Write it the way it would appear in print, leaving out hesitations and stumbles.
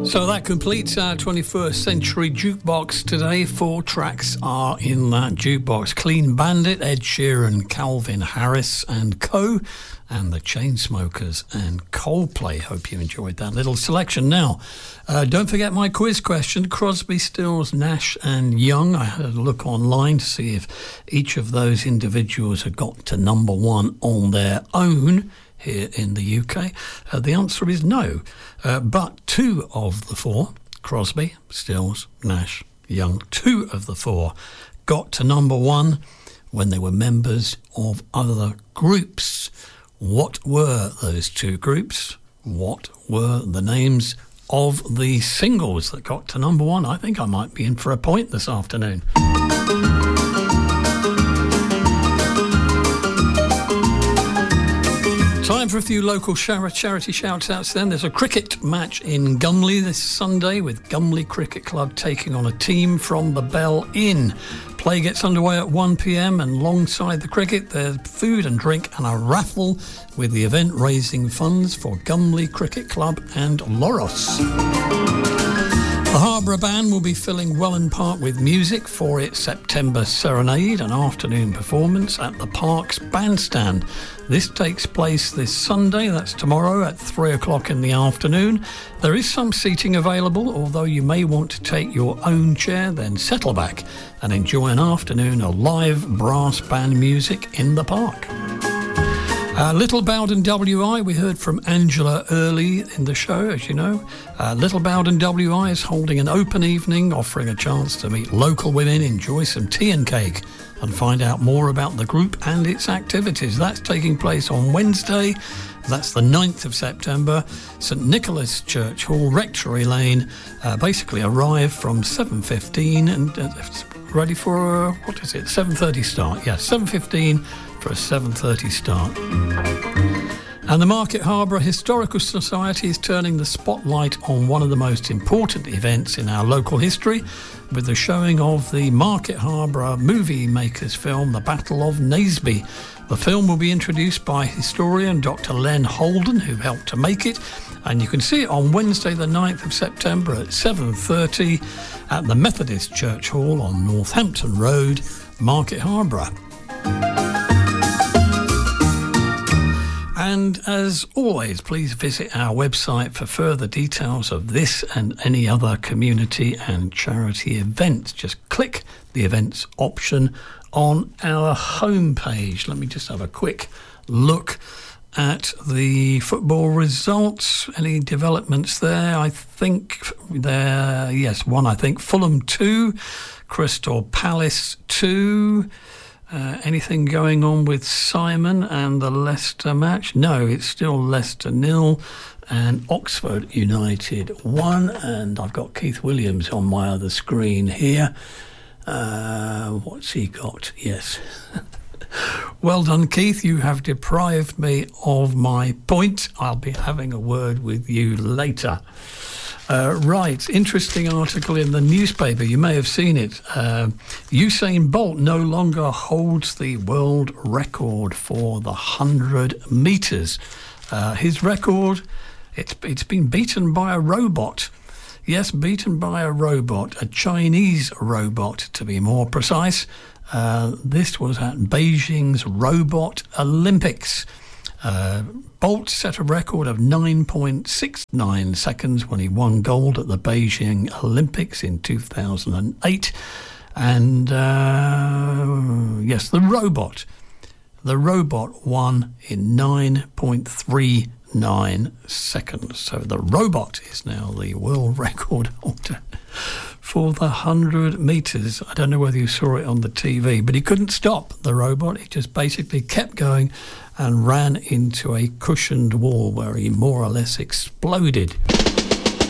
So that completes our 21st century jukebox today. 4 tracks are in that jukebox: Clean Bandit, Ed Sheeran, Calvin Harris and Co., and the Chainsmokers and Coldplay. Hope you enjoyed that little selection. Now, don't forget my quiz question: Crosby, Stills, Nash and Young. I had a look online to see if each of those individuals had got to number 1 on their own here in the UK. The answer is no. But 2 of the 4, Crosby, Stills, Nash, Young, 2 of the 4 got to number 1 when they were members of other groups. What were those 2 groups? What were the names of the singles that got to number 1? I think I might be in for a point this afternoon. Time for a few local charity shout-outs then. There's a cricket match in Gumley this Sunday with Gumley Cricket Club taking on a team from the Bell Inn. Play gets underway at 1 p.m, and alongside the cricket there's food and drink and a raffle with the event raising funds for Gumley Cricket Club and Loros. The Harborough Band will be filling Welland Park with music for its September Serenade, an afternoon performance at the Park's Bandstand. This takes place this Sunday, that's tomorrow, at 3 o'clock in the afternoon. There is some seating available, although you may want to take your own chair, then settle back and enjoy an afternoon of live brass band music in the park. Little Bowden WI, we heard from Angela early in the show, as you know. Little Bowden WI is holding an open evening, offering a chance to meet local women, enjoy some tea and cake, and find out more about the group and its activities. That's taking place on Wednesday, that's the 9th of September, St Nicholas Church Hall, Rectory Lane. Basically arrive from 7:15 and ready for, 7:30 start. Yeah, 7:15 for a 7:30 start. And the Market Harborough Historical Society is turning the spotlight on one of the most important events in our local history with the showing of the Market Harborough movie makers film, The Battle of Naseby. The film will be introduced by historian Dr. Len Holden, who helped to make it, and you can see it on Wednesday the 9th of September at 7:30 at the Methodist Church Hall on Northampton Road, Market Harborough. And as always, please visit our website for further details of this and any other community and charity events. Just click the events option on our homepage. Let me just have a quick look at the football results. Any developments there? I think there, yes, one, I think. Fulham 2, Crystal Palace 2. Anything going on with Simon and the Leicester match? No, it's still Leicester 0 and Oxford United 1. And I've got Keith Williams on my other screen here. What's he got? Yes. Well done, Keith. You have deprived me of my point. I'll be having a word with you later. Right, interesting article in the newspaper. You may have seen it. Usain Bolt no longer holds the world record for the 100 metres. His record, it's been beaten by a robot. Yes, beaten by a robot, a Chinese robot to be more precise. This was at Beijing's Robot Olympics. Bolt set a record of 9.69 seconds when he won gold at the Beijing Olympics in 2008. And yes, the robot won in 9.39 seconds. So the robot is now the world record holder for the 100 metres. I don't know whether you saw it on the TV, but he couldn't stop, the robot. He just basically kept going and ran into a cushioned wall where he more or less exploded.